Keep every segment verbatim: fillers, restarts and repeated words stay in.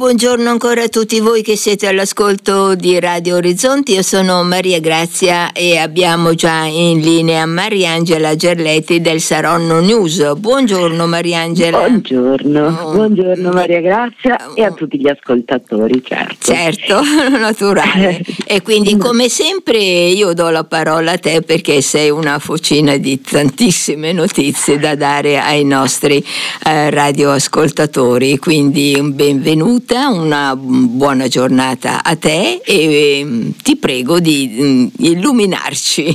buongiorno ancora a tutti voi che siete all'ascolto di Radio Orizzonti. Io sono Maria Grazia e abbiamo già in linea Mariangela Gerletti del Saronno News. Buongiorno Mariangela. Buongiorno, oh. buongiorno Maria Grazia oh. e a tutti gli ascoltatori, certo. Certo, naturale. E quindi come sempre io do la parola a te perché sei una focina di tantissime notizie da dare ai nostri eh, radioascoltatori. Quindi un benvenuta, una buona giornata a te e eh, ti prego di mm, illuminarci.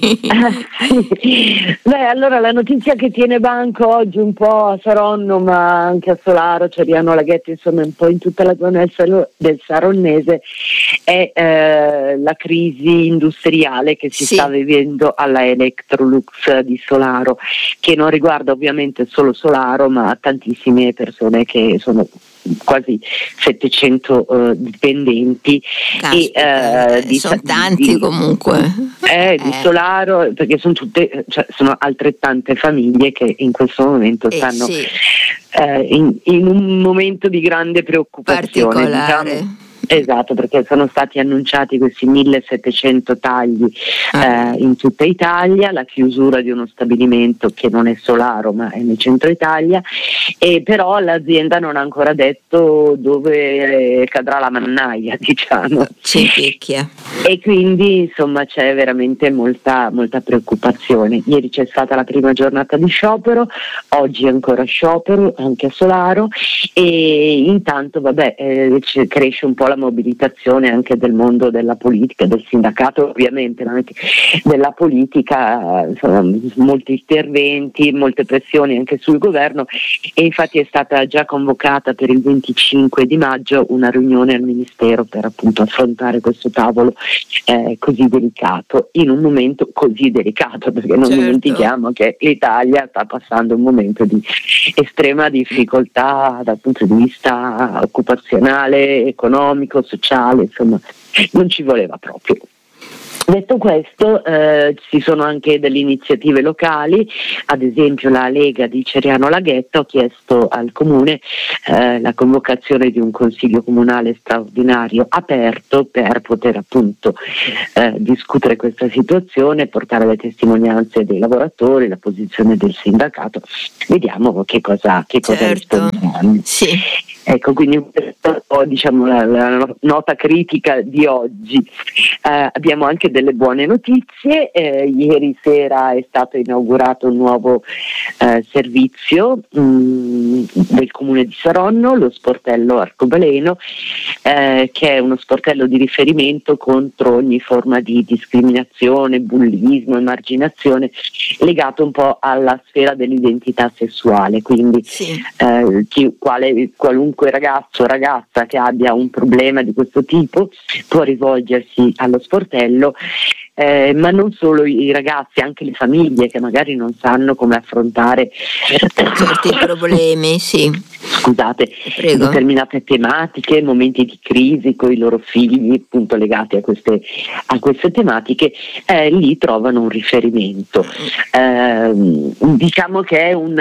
Beh, allora la notizia che tiene banco oggi un po' a Saronno ma anche a Solaro, Ceriano Laghetto, insomma un po' in tutta la zona del, del Saronnese è eh, la crisi industriale che si sì. sta vivendo alla Electrolux di Solaro, che non riguarda ovviamente solo Solaro ma tantissime persone che sono quasi settecento uh, dipendenti. Caspita, e uh, di, sono tanti di, comunque eh, eh. di Solaro, perché sono tutte, cioè, sono altrettante famiglie che in questo momento eh, stanno sì. eh, in, in un momento di grande preoccupazione, diciamo. Esatto, perché sono stati annunciati questi millesettecento tagli ah. eh, in tutta Italia, la chiusura di uno stabilimento che non è Solaro ma è nel centro Italia, e però l'azienda non ha ancora detto dove cadrà la mannaia, diciamo. Ci picchia. E quindi insomma c'è veramente molta, molta preoccupazione. Ieri c'è stata la prima giornata di sciopero, oggi è ancora sciopero anche a Solaro, e intanto vabbè eh, cresce un po' la mobilitazione anche del mondo della politica, del sindacato ovviamente, ma anche della politica, insomma, molti interventi, molte pressioni anche sul governo, e infatti è stata già convocata per il venticinque di maggio una riunione al Ministero per appunto affrontare questo tavolo eh, così delicato, in un momento così delicato, perché non certo. dimentichiamo che l'Italia sta passando un momento di estrema difficoltà dal punto di vista occupazionale, economico, sociale, insomma non ci voleva proprio. Detto questo, eh, ci sono anche delle iniziative locali, ad esempio la Lega di Ceriano Laghetto ha chiesto al Comune eh, la convocazione di un consiglio comunale straordinario aperto per poter appunto eh, discutere questa situazione, portare le testimonianze dei lavoratori, la posizione del sindacato, vediamo che cosa, che cosa certo. risponderanno. Sì. Ecco, quindi diciamo la, la nota critica di oggi. Eh, abbiamo anche delle buone notizie. Eh, ieri sera è stato inaugurato un nuovo eh, servizio mh, del Comune di Saronno, lo sportello Arcobaleno, eh, che è uno sportello di riferimento contro ogni forma di discriminazione, bullismo, emarginazione, legato un po' alla sfera dell'identità sessuale. Quindi sì. eh, chi, quale, qualunque ragazzo o ragazza che abbia un problema di questo tipo può rivolgersi allo sportello, eh, ma non solo i ragazzi, anche le famiglie che magari non sanno come affrontare certi problemi, sì. Scusate, Prego. determinate tematiche, momenti di crisi con i loro figli appunto legati a queste, a queste tematiche, eh, lì trovano un riferimento. Eh, diciamo che è un,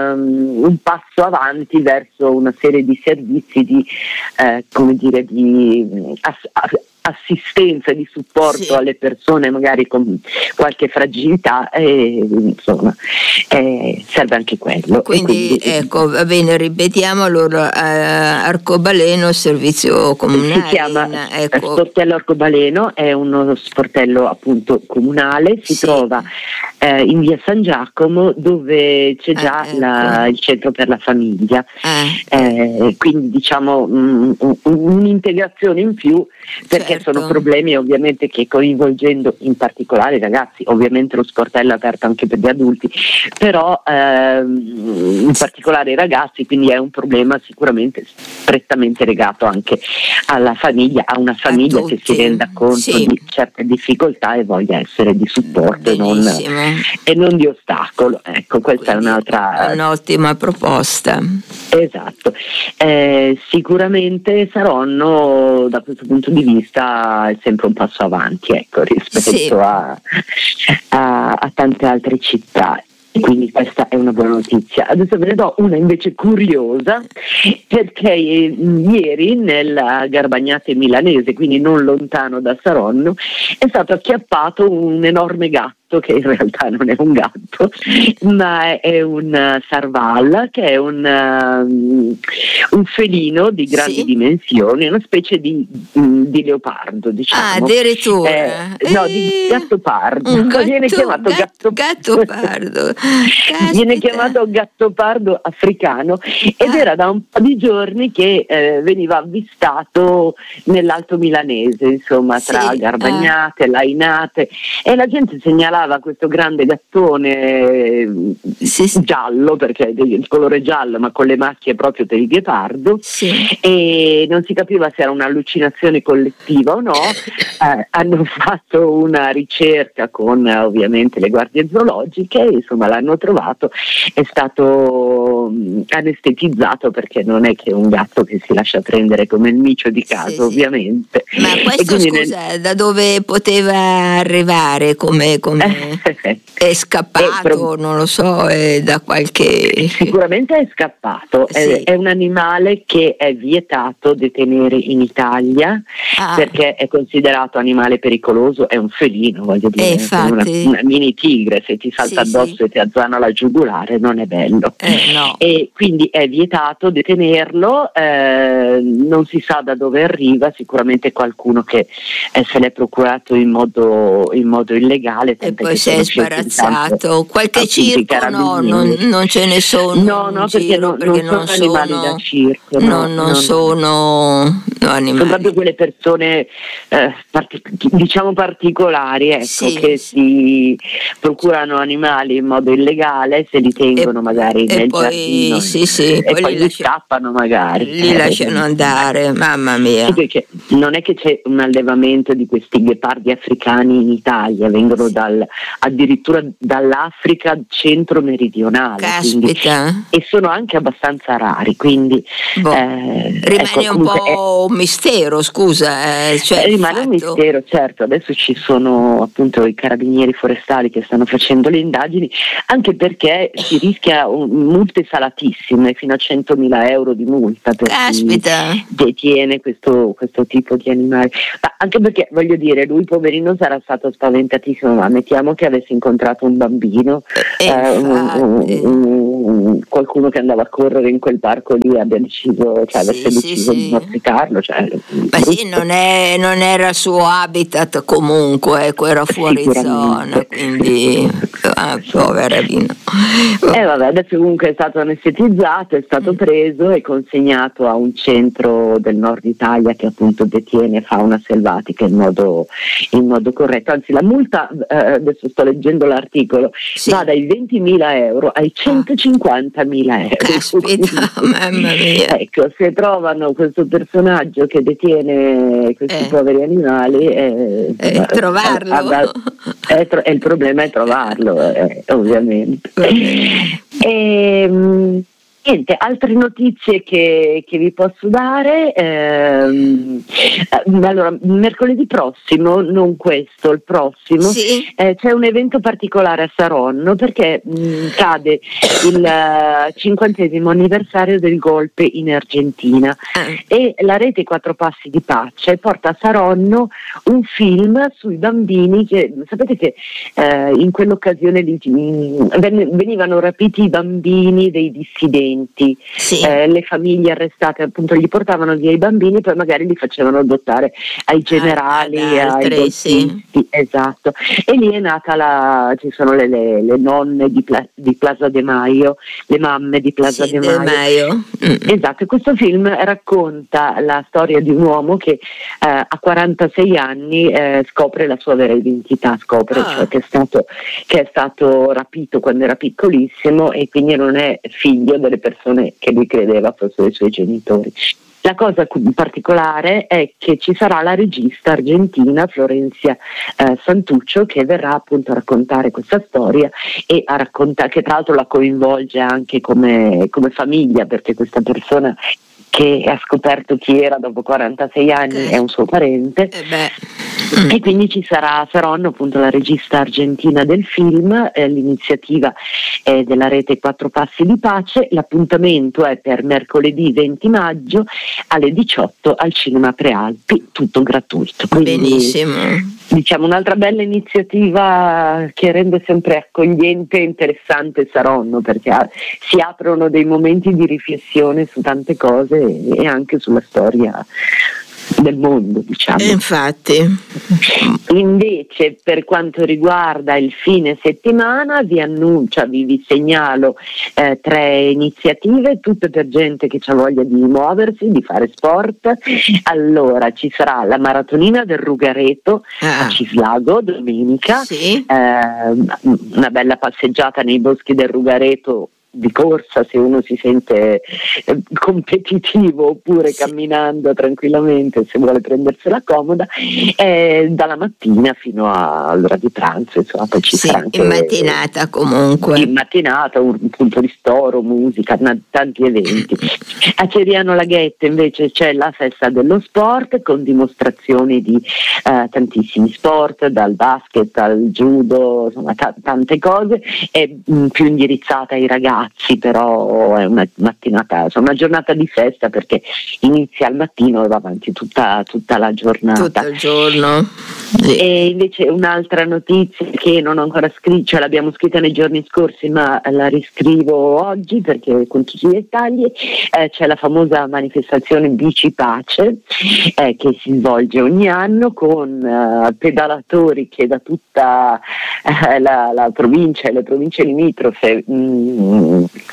um, un passo avanti verso una serie di servizi di, eh, come dire, di ass- assistenza, di supporto sì. alle persone magari con qualche fragilità, e insomma eh, serve anche quello. Quindi, quindi ecco, va bene, ripetiamo allora, eh, Arcobaleno, servizio comunale. Si chiama ecco. Sportello Arcobaleno, è uno sportello appunto comunale, si sì. trova eh, in via San Giacomo, dove c'è già eh, ecco. la, il centro per la famiglia, eh. Eh, quindi diciamo mh, un'integrazione in più, perché certo. sono problemi ovviamente che coinvolgendo in particolare i ragazzi, ovviamente lo sportello è aperto anche per gli adulti, però ehm, in particolare i ragazzi, quindi è un problema sicuramente strettamente legato anche alla famiglia, a una famiglia che si renda conto sì. di certe difficoltà e voglia essere di supporto e non, e non di ostacolo. Ecco, questa quindi è un'altra un'ottima proposta. Esatto, eh, sicuramente Saronno da questo punto di vista è sempre un passo avanti, ecco, rispetto sì. a, a, a tante altre città. Quindi questa è una buona notizia. Adesso ve ne do una invece curiosa, perché ieri nella Garbagnate milanese, quindi non lontano da Saronno, è stato acchiappato un enorme gatto, che in realtà non è un gatto, ma è un sarval, che è un, um, un felino di grandi sì. dimensioni, una specie di, di leopardo, diciamo. Ah, addirittura. Eh, no, di gattopardo. Gatto, viene chiamato gatto, gattopardo. Viene chiamato gattopardo africano ed ah. era da un po' di giorni che eh, veniva avvistato nell'Alto Milanese, insomma, tra sì. Garbagnate, ah. Lainate, e la gente segnalava questo grande gattone sì, sì. giallo, perché è del colore giallo ma con le macchie proprio del ghepardo, sì. e non si capiva se era un'allucinazione collettiva o no. Eh, hanno fatto una ricerca con eh, ovviamente le guardie zoologiche, insomma l'hanno trovato, è stato mh, anestetizzato, perché non è che è un gatto che si lascia prendere come il micio di casa, sì, ovviamente. Sì. Ma questo scusa, nel... da dove poteva arrivare? Come, come... è scappato? È pro... non lo so, è da qualche... Sicuramente è scappato, sì. è, è un animale che è vietato detenere in Italia, ah. perché è considerato animale pericoloso, è un felino, voglio dire, eh, una, una mini tigre, se ti salta sì, addosso sì. e ti azzana la giugulare non è bello, eh, no. e quindi è vietato detenerlo, eh, non si sa da dove arriva, sicuramente qualcuno che eh, se l'è procurato in modo, in modo illegale e poi si è sbarazzato. Qualche circo no, non, non ce ne sono no, no, perché, giro, non, perché non, non sono animali da circo, no, no, non no, sono no, animali. Sono proprio quelle persone eh, partic- diciamo particolari, ecco, sì, che sì. si procurano animali in modo illegale, se li tengono e, magari e nel poi, giardino sì, sì, e poi, poi li, li lascia, scappano magari. Li eh, lasciano eh, andare, mamma mia. Sì, perché non è che c'è un allevamento di questi ghepardi africani in Italia, vengono sì. dal, addirittura dall'Africa centro-meridionale. Caspita. Quindi, e sono anche abbastanza rari, quindi boh. eh, rimane ecco, un po' un mistero, scusa. Eh, cioè rimane fatto... un mistero, certo. Adesso ci sono appunto i carabinieri forestali che stanno facendo le indagini, anche perché si rischia un, multe salatissime, fino a centomila euro di multa per Caspita. chi detiene questo, questo tipo di animali. Ma anche perché, voglio dire, lui poverino sarà stato spaventatissimo, ma mettiamo che avesse incontrato un bambino, eh, un, un, un, qualcuno che andava a correre in quel parco lì, abbia deciso, cioè avesse sì, deciso sì, di morticarlo, cioè, ma sì, non, è, non era il suo habitat comunque, ecco, era fuori zona, quindi ah, poverino. Eh vabbè, adesso comunque è stato anestetizzato, è stato preso e consegnato a un centro del nord Italia che appunto detiene fauna selvatica in modo, in modo corretto. Anzi, la multa, eh, adesso sto leggendo l'articolo, sì. va dai ventimila euro ai centocinquantamila euro. Caspita, mamma mia. Ecco, se trovano questo personaggio che detiene questi eh. poveri animali, eh, eh, trovarlo. A, a, è, tro- è il problema è trovarlo, eh, ovviamente. E, niente, altre notizie che, che vi posso dare. Ehm, allora, mercoledì prossimo, non questo, il prossimo, sì. eh, c'è un evento particolare a Saronno, perché mh, cade il uh, cinquantesimo anniversario del golpe in Argentina eh. e la rete Quattro Passi di Pace porta a Saronno un film sui bambini che, sapete che eh, in quell'occasione lì, mh, venivano rapiti i bambini dei dissidenti. Sì. Eh, le famiglie arrestate appunto gli portavano via i bambini, poi magari li facevano adottare ai generali, ah, ai golpisti, sì. Esatto. E lì è nata la, ci sono le, le, le nonne di, Pla, di Plaza de Mayo, le mamme di Plaza sì, de Mayo. Mayo. Mm. Esatto, questo film racconta la storia di un uomo che eh, a quarantasei anni eh, scopre la sua vera identità, scopre ah. cioè che è stato che è stato rapito quando era piccolissimo e quindi non è figlio delle persone che lui credeva fossero i suoi genitori. La cosa particolare è che ci sarà la regista argentina Florencia eh, Santuccio, che verrà appunto a raccontare questa storia e a raccontare, che tra l'altro la coinvolge anche come, come famiglia, perché questa persona che ha scoperto chi era dopo quarantasei anni, okay. È un suo parente. Eh beh. E quindi ci sarà Saronno, appunto la regista argentina del film, eh, l'iniziativa è della rete Quattro Passi di Pace. L'appuntamento è per mercoledì venti maggio alle diciotto al Cinema Prealpi, tutto gratuito. Quindi, benissimo. Diciamo un'altra bella iniziativa che rende sempre accogliente e interessante Saronno, perché si aprono dei momenti di riflessione su tante cose e anche sulla storia del mondo, diciamo. Infatti. Invece per quanto riguarda il fine settimana vi annuncio, vi, vi segnalo eh, tre iniziative, tutte per gente che ha voglia di muoversi, di fare sport. Allora ci sarà la maratonina del Rugareto ah. a Cislago domenica, sì. eh, una bella passeggiata nei boschi del Rugareto di corsa, se uno si sente eh, competitivo, oppure sì. camminando tranquillamente se vuole prendersela comoda, eh, dalla mattina fino all'ora di pranzo, insomma, poi ci sì, sarà anche in mattinata comunque in mattinata un, un punto di storo, musica, una, tanti eventi. A Ceriano Laghetto invece c'è la festa dello sport con dimostrazioni di eh, tantissimi sport, dal basket al judo, insomma t- tante cose, è mh, più indirizzata ai ragazzi, però è una mattinata, insomma, una giornata di festa, perché inizia al mattino e va avanti tutta, tutta la giornata. Tutto il giorno. Sì. E invece un'altra notizia che non ho ancora scritto, cioè l'abbiamo scritta nei giorni scorsi, ma la riscrivo oggi perché con tutti i dettagli, eh, c'è la famosa manifestazione Bici Pace eh, che si svolge ogni anno con eh, pedalatori che da tutta eh, la, la provincia e le province limitrofe mh,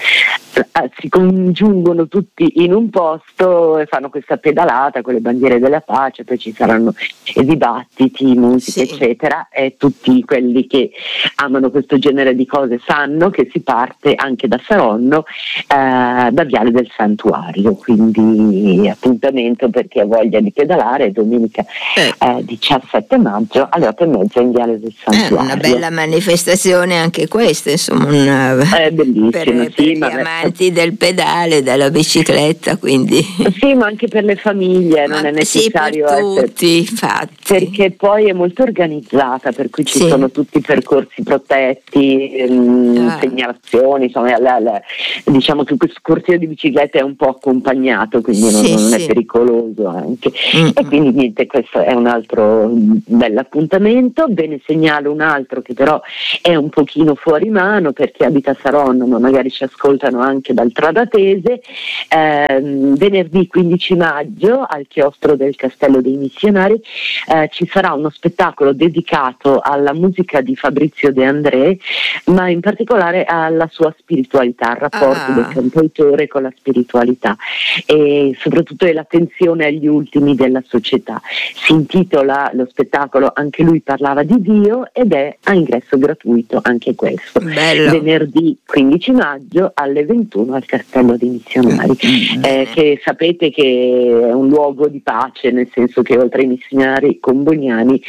si congiungono tutti in un posto e fanno questa pedalata con le bandiere della pace, poi ci saranno dibattiti, musica, sì. eccetera, e tutti quelli che amano questo genere di cose sanno che si parte anche da Saronno, eh, da Viale del Santuario, quindi appuntamento per chi ha voglia di pedalare domenica eh, diciassette maggio alle otto e mezza in Viale del Santuario. È una bella manifestazione anche questa, insomma, una... è bellissima, per, sì, per gli ma amanti del pedale, della bicicletta, quindi sì, ma anche per le famiglie, ma non è necessario sì, per tutti, essere... infatti, perché poi è molto organizzata, per cui ci sì. sono tutti i percorsi protetti, mh, ah. segnalazioni, insomma, la, la, diciamo che questo corsia di bicicletta è un po' accompagnato, quindi sì, non, non sì. è pericoloso anche. Mm-hmm. E quindi niente, questo è un altro bell'appuntamento. Ve ne segnalo un altro che però è un pochino fuori mano per chi abita a Saronno, ma magari ci ascoltano anche dal Tradatese. Eh, venerdì quindici maggio al chiostro del Castello dei Missionari eh, ci sarà uno spettacolo dedicato alla musica di Fabrizio De André, ma in particolare alla sua spiritualità, al rapporto ah. del cantautore con la spiritualità e soprattutto l'attenzione agli ultimi della società. Si intitola lo spettacolo Anche lui parlava di Dio ed è a ingresso gratuito anche questo. Bello. Venerdì quindici maggio alle ventuno al Castello dei Missionari, eh, che sapete che è un luogo di pace, nel senso che oltre ai missionari comboniani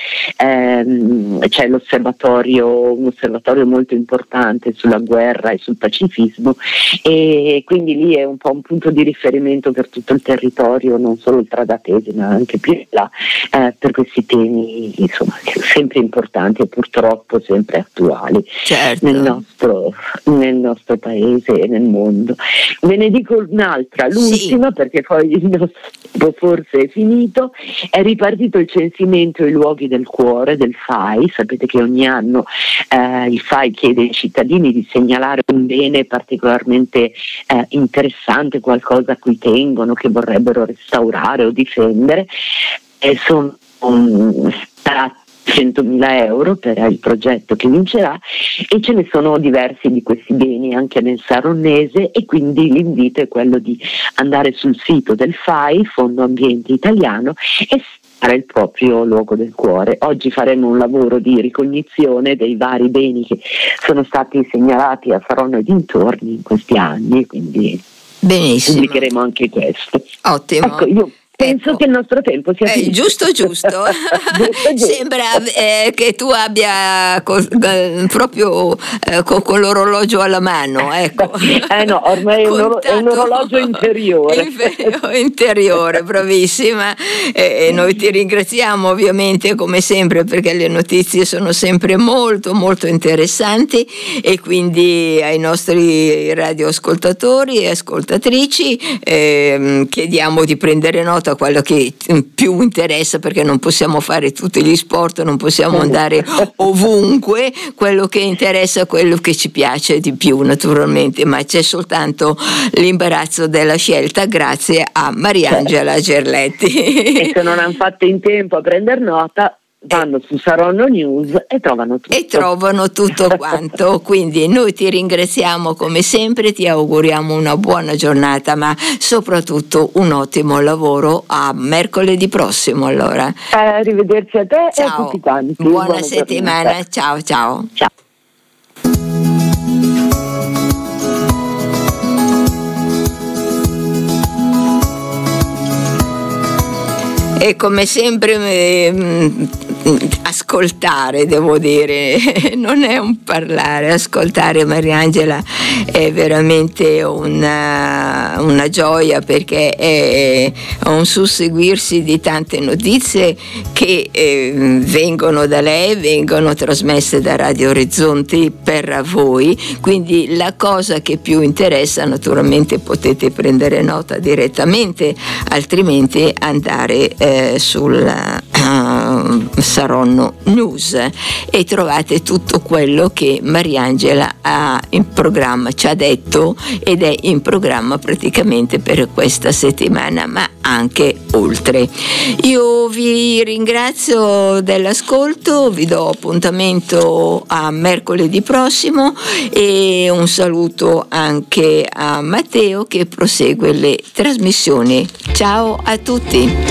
ehm, c'è l'osservatorio, un osservatorio molto importante sulla guerra e sul pacifismo, e quindi lì è un po' un punto di riferimento per tutto il territorio, non solo il Tradatese ma anche più in là, eh, per questi temi, insomma, sempre importanti e purtroppo sempre attuali, certo. nel nostro, nel nostro paese e nel mondo. Ve ne dico un'altra, l'ultima, sì. perché poi il nostro forse è finito. È ripartito il censimento ai luoghi del cuore del F A I. Sapete che ogni anno eh, il F A I chiede ai cittadini di segnalare un bene particolarmente eh, interessante, qualcosa a cui tengono, che vorrebbero restaurare o difendere, e sono um, centomila euro per il progetto che vincerà, e ce ne sono diversi di questi beni anche nel Saronnese, e quindi l'invito è quello di andare sul sito del F A I, Fondo Ambiente Italiano, e fare il proprio luogo del cuore. Oggi faremo un lavoro di ricognizione dei vari beni che sono stati segnalati a Saronno e dintorni in questi anni, quindi benissimo, pubblicheremo anche questo. Ottimo. Ecco, io Penso ecco. che il nostro tempo sia eh, finito. Giusto, giusto. giusto, giusto. Sembra eh, che tu abbia co- eh, proprio eh, co- con l'orologio alla mano, ecco. Eh no, ormai è un, oro- è un orologio interiore. Infer- interiore, bravissima. E, e noi ti ringraziamo ovviamente come sempre, perché le notizie sono sempre molto molto interessanti, e quindi ai nostri radioascoltatori e ascoltatrici eh, chiediamo di prendere nota a quello che più interessa, perché non possiamo fare tutti gli sport, non possiamo andare ovunque. Quello che interessa, quello che ci piace di più naturalmente, ma c'è soltanto l'imbarazzo della scelta grazie a Mariangela Gerletti. E se non hanno fatto in tempo a prendere nota, vanno su Saronno News e trovano tutto. E trovano tutto quanto. Quindi noi ti ringraziamo come sempre, ti auguriamo una buona giornata, ma soprattutto un ottimo lavoro. A mercoledì prossimo allora. Arrivederci a te Ciao. e a tutti quanti. Buona, Buona settimana, giornata. ciao ciao. Ciao. E come sempre eh, ascoltare, devo dire, non è un parlare, ascoltare Mariangela è veramente una, una gioia, perché è un susseguirsi di tante notizie che eh, vengono da lei, vengono trasmesse da Radio Orizzonti per voi, quindi la cosa che più interessa, naturalmente potete prendere nota direttamente, altrimenti andare eh, sul uh, Saronno News e trovate tutto quello che Mariangela ha in programma, ci ha detto, ed è in programma praticamente per questa settimana, ma anche oltre. Io vi ringrazio dell'ascolto, vi do appuntamento a mercoledì prossimo e un saluto anche a Matteo che prosegue le trasmissioni. Ciao a tutti.